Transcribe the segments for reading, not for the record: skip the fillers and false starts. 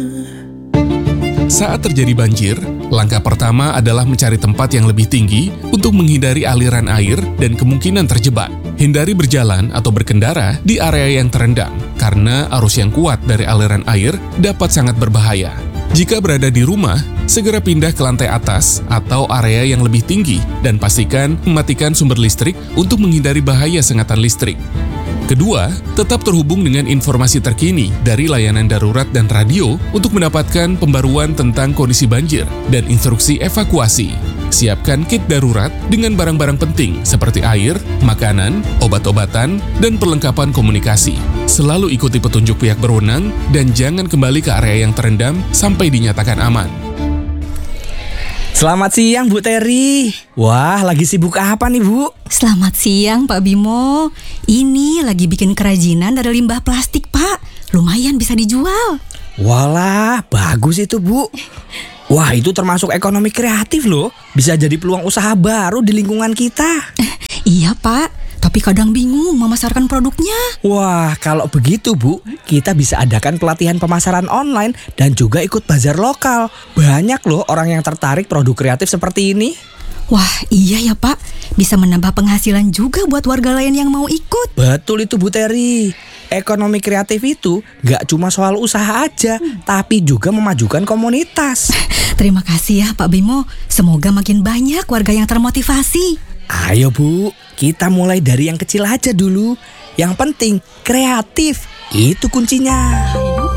Saat terjadi banjir, langkah pertama adalah mencari tempat yang lebih tinggi untuk menghindari aliran air dan kemungkinan terjebak. Hindari berjalan atau berkendara di area yang terendam, karena arus yang kuat dari aliran air dapat sangat berbahaya. Jika berada di rumah, segera pindah ke lantai atas atau area yang lebih tinggi dan pastikan mematikan sumber listrik untuk menghindari bahaya sengatan listrik. Kedua, tetap terhubung dengan informasi terkini dari layanan darurat dan radio untuk mendapatkan pembaruan tentang kondisi banjir dan instruksi evakuasi. Siapkan kit darurat dengan barang-barang penting seperti air, makanan, obat-obatan, dan perlengkapan komunikasi. Selalu ikuti petunjuk pihak berwenang dan jangan kembali ke area yang terendam sampai dinyatakan aman. Selamat siang Bu Terry. Wah, lagi sibuk apa nih Bu? Selamat siang Pak Bimo. Ini lagi bikin kerajinan dari limbah plastik Pak. Lumayan bisa dijual. Walah, bagus itu Bu. Wah, itu termasuk ekonomi kreatif loh. Bisa jadi peluang usaha baru di lingkungan kita. Iya Pak, tapi kadang bingung memasarkan produknya. Wah, kalau begitu Bu, kita bisa adakan pelatihan pemasaran online dan juga ikut bazar lokal. Banyak loh orang yang tertarik produk kreatif seperti ini. Wah iya ya Pak, bisa menambah penghasilan juga buat warga lain yang mau ikut. Betul itu Bu Terry. Ekonomi kreatif itu gak cuma soal usaha aja, tapi juga memajukan komunitas. Terima kasih ya Pak Bimo. Semoga makin banyak warga yang termotivasi. Ayo Bu, kita mulai dari yang kecil aja dulu. Yang penting kreatif, itu kuncinya.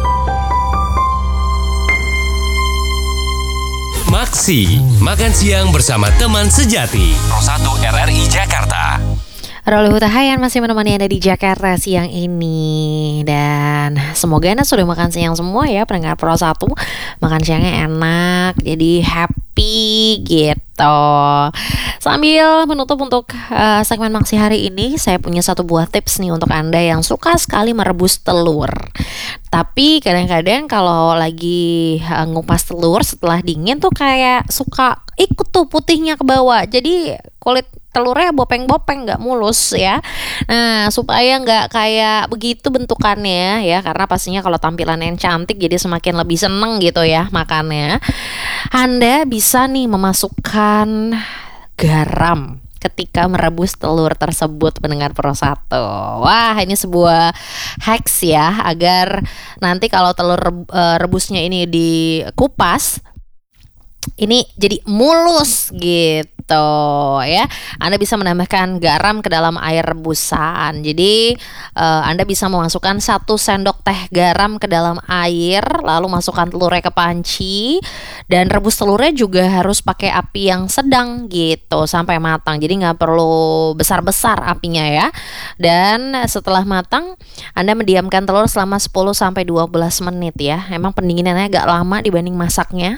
Maksi, makan siang bersama teman sejati. Pro 1 RRI Jakarta. Roli Hutahayan masih menemani Anda di Jakarta siang ini. Dan semoga Anda sudah makan siang semua ya, pendengar Pro 1. Makan siangnya enak, jadi happy gitu. Sambil menutup untuk segmen Maksi hari ini, saya punya satu buah tips nih untuk Anda yang suka sekali merebus telur. Tapi kadang-kadang kalau lagi ngupas telur setelah dingin tuh kayak suka ikut tuh putihnya ke bawah. Jadi kulit telurnya bopeng-bopeng, nggak mulus ya. Nah, supaya nggak kayak begitu bentukannya ya, karena pastinya kalau tampilan yang cantik jadi semakin lebih seneng gitu ya makannya. Anda bisa nih memasukkan garam ketika merebus telur tersebut, pendengar Pro 1. Wah, ini sebuah hacks ya, agar nanti kalau telur rebusnya ini dikupas, ini jadi mulus gitu ya. Anda bisa menambahkan garam ke dalam air rebusan. Jadi Anda bisa memasukkan 1 sendok teh garam ke dalam air, lalu masukkan telurnya ke panci, dan rebus telurnya juga harus pakai api yang sedang gitu sampai matang. Jadi nggak perlu besar-besar apinya ya. Dan setelah matang, Anda mendiamkan telur selama 10-12 menit ya. Emang pendinginannya agak lama dibanding masaknya.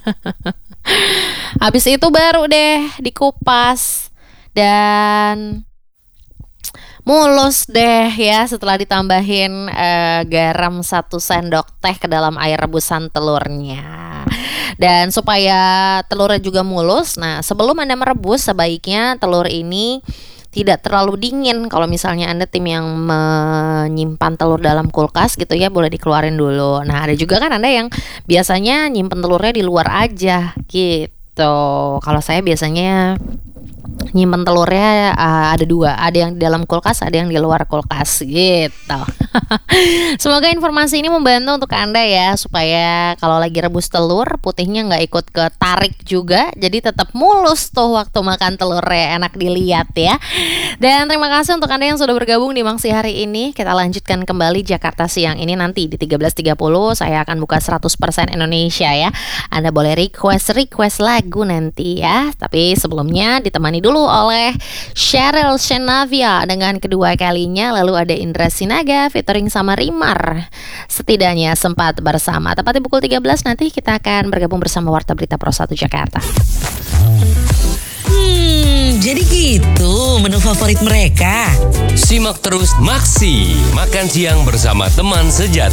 Habis itu baru deh dikupas dan mulus deh ya setelah ditambahin garam 1 sendok teh ke dalam air rebusan telurnya. Dan supaya telurnya juga mulus, nah sebelum Anda merebus sebaiknya telur ini tidak terlalu dingin. Kalau misalnya Anda tim yang menyimpan telur dalam kulkas gitu ya, boleh dikeluarin dulu. Nah, ada juga kan Anda yang biasanya nyimpen telurnya di luar aja gitu. Kalau saya biasanya nyimpen telurnya ada 2, ada yang di dalam kulkas, ada yang di luar kulkas gitu. Semoga informasi ini membantu untuk Anda ya, supaya kalau lagi rebus telur putihnya nggak ikut ketarik juga, jadi tetap mulus tuh waktu makan telurnya, enak dilihat ya. Dan terima kasih untuk Anda yang sudah bergabung di Maksi hari ini. Kita lanjutkan kembali Jakarta siang ini nanti di 13.30 saya akan buka 100% Indonesia ya. Anda boleh request lagu nanti ya, tapi sebelumnya ditemani dulu oleh Cheryl Shenavia dengan kedua kalinya, lalu ada Indra Sinaga featuring sama Rimar, setidaknya sempat bersama. Tepatnya pukul 13 nanti kita akan bergabung bersama Warta Berita Pro 1 Jakarta. Jadi gitu menu favorit mereka. Simak terus Maksi, makan siang bersama teman sejati.